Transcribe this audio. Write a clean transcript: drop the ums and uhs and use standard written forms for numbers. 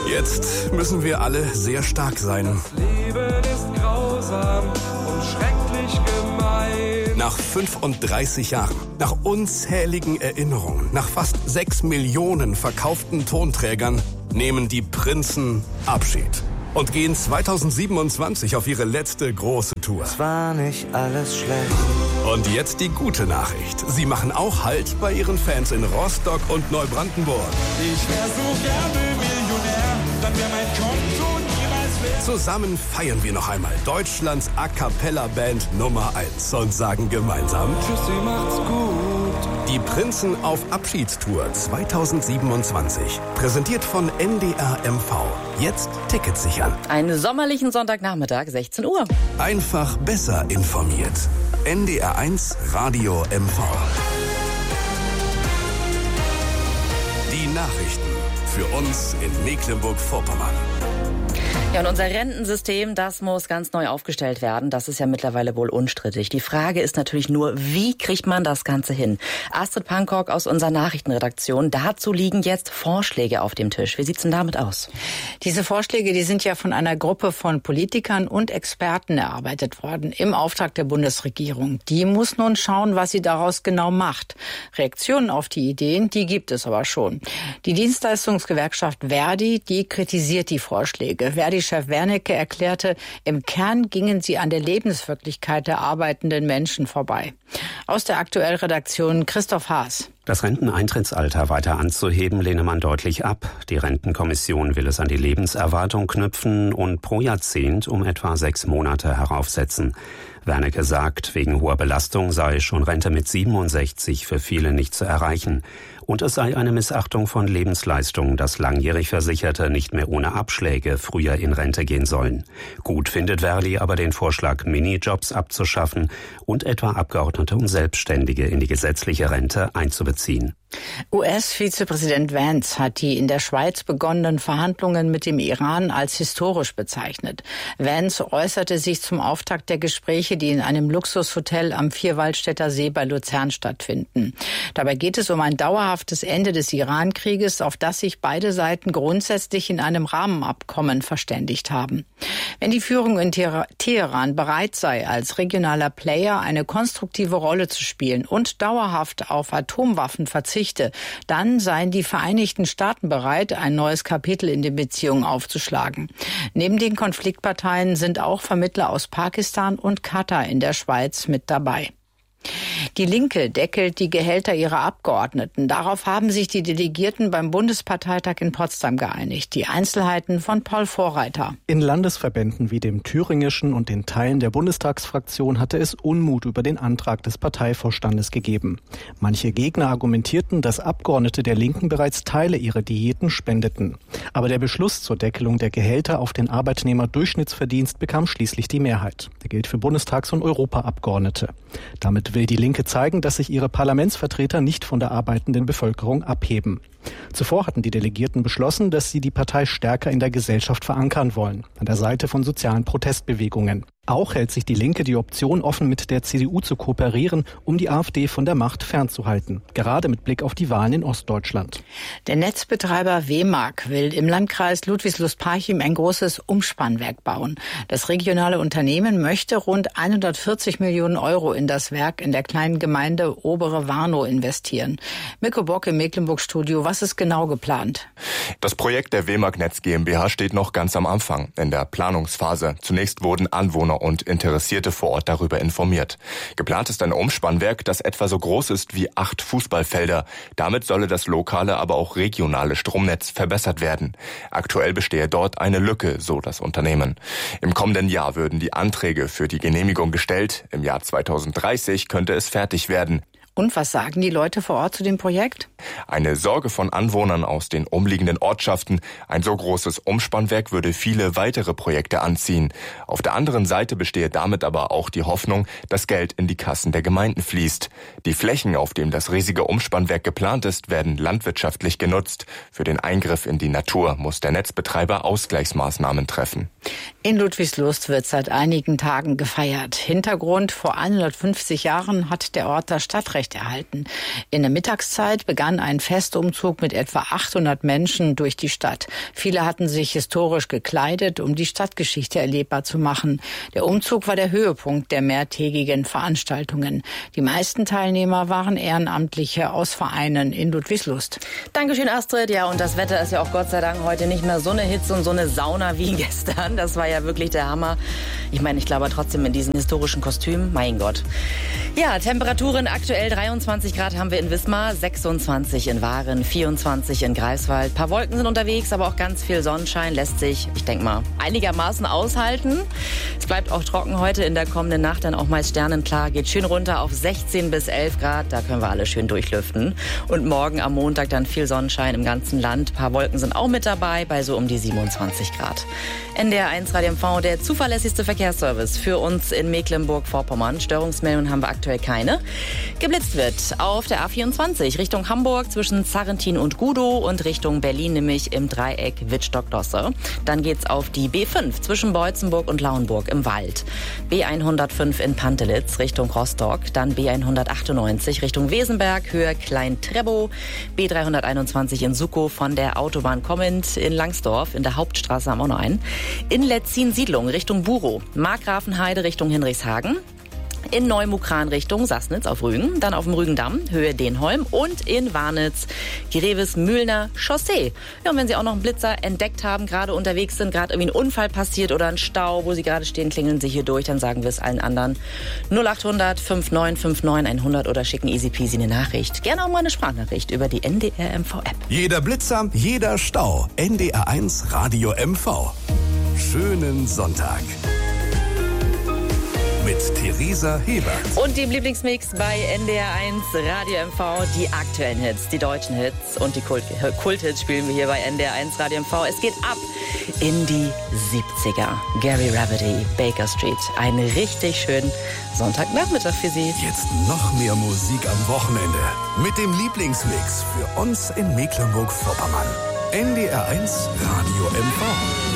Jetzt müssen wir alle sehr stark sein. Das Leben ist grausam und schrecklich gemein. Nach 35 Jahren, nach unzähligen Erinnerungen, nach fast 6 Millionen verkauften Tonträgern nehmen die Prinzen Abschied und gehen 2027 auf ihre letzte große Tour. Es war nicht alles schlecht. Und jetzt die gute Nachricht. Sie machen auch Halt bei ihren Fans in Rostock und Neubrandenburg. Ich wär so gerne Millionär, dann wär mein Konto niemals leer. Zusammen feiern wir noch einmal Deutschlands A-Cappella-Band Nummer 1 und sagen gemeinsam: Tschüssi, macht's gut. Die Prinzen auf Abschiedstour 2027. Präsentiert von NDR MV. Jetzt Tickets sichern. Einen sommerlichen Sonntagnachmittag, 16 Uhr. Einfach besser informiert. NDR1 Radio MV. Die Nachrichten für uns in Mecklenburg-Vorpommern. Ja, und unser Rentensystem, das muss ganz neu aufgestellt werden. Das ist ja mittlerweile wohl unstrittig. Die Frage ist natürlich nur, wie kriegt man das Ganze hin? Astrid Pankok aus unserer Nachrichtenredaktion. Dazu liegen jetzt Vorschläge auf dem Tisch. Wie sieht's denn damit aus? Diese Vorschläge, die sind ja von einer Gruppe von Politikern und Experten erarbeitet worden im Auftrag der Bundesregierung. Die muss nun schauen, was sie daraus genau macht. Reaktionen auf die Ideen, die gibt es aber schon. Die Dienstleistungsgewerkschaft Verdi, die kritisiert die Vorschläge. Verdi-Chef Wernicke erklärte, im Kern gingen sie an der Lebenswirklichkeit der arbeitenden Menschen vorbei. Aus der Aktuell-Redaktion Christoph Haas. Das Renteneintrittsalter weiter anzuheben, lehne man deutlich ab. Die Rentenkommission will es an die Lebenserwartung knüpfen und pro Jahrzehnt um etwa 6 Monate heraufsetzen. Wernicke sagt, wegen hoher Belastung sei schon Rente mit 67 für viele nicht zu erreichen. Und es sei eine Missachtung von Lebensleistungen, dass langjährig Versicherte nicht mehr ohne Abschläge früher in Rente gehen sollen. Gut findet Verdi aber den Vorschlag, Minijobs abzuschaffen und etwa Abgeordnete und Selbstständige in die gesetzliche Rente einzubeziehen. US-Vizepräsident Vance hat die in der Schweiz begonnenen Verhandlungen mit dem Iran als historisch bezeichnet. Vance äußerte sich zum Auftakt der Gespräche, die in einem Luxushotel am Vierwaldstätter See bei Luzern stattfinden. Dabei geht es um ein dauerhaftes Ende des Iran-Krieges, auf das sich beide Seiten grundsätzlich in einem Rahmenabkommen verständigt haben. Wenn die Führung in Teheran bereit sei, als regionaler Player eine konstruktive Rolle zu spielen und dauerhaft auf Atomwaffen verzichte, dann seien die Vereinigten Staaten bereit, ein neues Kapitel in den Beziehungen aufzuschlagen. Neben den Konfliktparteien sind auch Vermittler aus Pakistan und Katar in der Schweiz mit dabei. Die Linke deckelt die Gehälter ihrer Abgeordneten. Darauf haben sich die Delegierten beim Bundesparteitag in Potsdam geeinigt. Die Einzelheiten von Paul Vorreiter. In Landesverbänden wie dem thüringischen und den Teilen der Bundestagsfraktion hatte es Unmut über den Antrag des Parteivorstandes gegeben. Manche Gegner argumentierten, dass Abgeordnete der Linken bereits Teile ihrer Diäten spendeten. Aber der Beschluss zur Deckelung der Gehälter auf den Arbeitnehmerdurchschnittsverdienst bekam schließlich die Mehrheit. Der gilt für Bundestags- und Europaabgeordnete. Damit will die Linke zeigen, dass sich ihre Parlamentsvertreter nicht von der arbeitenden Bevölkerung abheben. Zuvor hatten die Delegierten beschlossen, dass sie die Partei stärker in der Gesellschaft verankern wollen, an der Seite von sozialen Protestbewegungen. Auch hält sich die Linke die Option offen, mit der CDU zu kooperieren, um die AfD von der Macht fernzuhalten. Gerade mit Blick auf die Wahlen in Ostdeutschland. Der Netzbetreiber WEMAG will im Landkreis Ludwigslust-Parchim ein großes Umspannwerk bauen. Das regionale Unternehmen möchte rund 140 Millionen Euro in das Werk in der kleinen Gemeinde Obere Warnow investieren. Mirko Bock im Mecklenburg-Studio, was ist genau geplant? Das Projekt der WEMAG Netz GmbH steht noch ganz am Anfang, in der Planungsphase. Zunächst wurden Anwohner und Interessierte vor Ort darüber informiert. Geplant ist ein Umspannwerk, das etwa so groß ist wie 8 Fußballfelder. Damit solle das lokale, aber auch regionale Stromnetz verbessert werden. Aktuell bestehe dort eine Lücke, so das Unternehmen. Im kommenden Jahr würden die Anträge für die Genehmigung gestellt. Im Jahr 2030 könnte es fertig werden. Und was sagen die Leute vor Ort zu dem Projekt? Eine Sorge von Anwohnern aus den umliegenden Ortschaften. Ein so großes Umspannwerk würde viele weitere Projekte anziehen. Auf der anderen Seite bestehe damit aber auch die Hoffnung, dass Geld in die Kassen der Gemeinden fließt. Die Flächen, auf denen das riesige Umspannwerk geplant ist, werden landwirtschaftlich genutzt. Für den Eingriff in die Natur muss der Netzbetreiber Ausgleichsmaßnahmen treffen. In Ludwigslust wird seit einigen Tagen gefeiert. Hintergrund: vor 150 Jahren hat der Ort das Stadtrecht aufrechterhalten. In der Mittagszeit begann ein Festumzug mit etwa 800 Menschen durch die Stadt. Viele hatten sich historisch gekleidet, um die Stadtgeschichte erlebbar zu machen. Der Umzug war der Höhepunkt der mehrtägigen Veranstaltungen. Die meisten Teilnehmer waren Ehrenamtliche aus Vereinen in Ludwigslust. Dankeschön, Astrid. Ja, und das Wetter ist ja auch Gott sei Dank heute nicht mehr so eine Hitze und so eine Sauna wie gestern. Das war ja wirklich der Hammer. Ich meine, ich glaube trotzdem in diesen historischen Kostümen, mein Gott. Ja, Temperaturen aktuell 23 Grad haben wir in Wismar, 26 in Waren, 24 in Greifswald. Ein paar Wolken sind unterwegs, aber auch ganz viel Sonnenschein lässt sich, ich denke mal, einigermaßen aushalten. Es bleibt auch trocken heute, in der kommenden Nacht dann auch meist sternenklar, geht schön runter auf 16 bis 11 Grad, da können wir alle schön durchlüften. Und morgen am Montag dann viel Sonnenschein im ganzen Land. Ein paar Wolken sind auch mit dabei, bei so um die 27 Grad. NDR 1 Radio MV, der zuverlässigste Verkehrsservice für uns in Mecklenburg-Vorpommern. Störungsmeldungen haben wir aktuell keine. Geblitzt wird auf der A24 Richtung Hamburg zwischen Zarrentin und Gudow und Richtung Berlin, nämlich im Dreieck Wittstock-Dosse. Dann geht's auf die B5 zwischen Beutzenburg und Lauenburg im Wald. B105 in Pantelitz Richtung Rostock. Dann B198 Richtung Wesenberg, Höhe Klein-Trebow. B321 in Sukow von der Autobahn kommend in Langsdorf. In der Hauptstraße haben wir auch noch einen. In Letzin-Siedlung Richtung Burow. Markgrafenheide Richtung Hinrichshagen. In Neumukran Richtung Sassnitz auf Rügen, dann auf dem Rügendamm, Höhe Denholm und in Warnitz, Greves-Mühlner Chaussee. Ja, und wenn Sie auch noch einen Blitzer entdeckt haben, gerade unterwegs sind, gerade irgendwie ein Unfall passiert oder ein Stau, wo Sie gerade stehen, klingeln Sie hier durch, dann sagen wir es allen anderen. 0800 5959 100 oder schicken easy peasy eine Nachricht. Gerne auch mal eine Sprachnachricht über die NDR MV App. Jeder Blitzer, jeder Stau. NDR 1 Radio MV. Schönen Sonntag. Mit Theresa Hebert. Und dem Lieblingsmix bei NDR 1 Radio MV. Die aktuellen Hits, die deutschen Hits und die Kulthits spielen wir hier bei NDR 1 Radio MV. Es geht ab in die 70er. Gary Rafferty, Baker Street. Einen richtig schönen Sonntagnachmittag für Sie. Jetzt noch mehr Musik am Wochenende. Mit dem Lieblingsmix für uns in Mecklenburg-Vorpommern. NDR 1 Radio MV.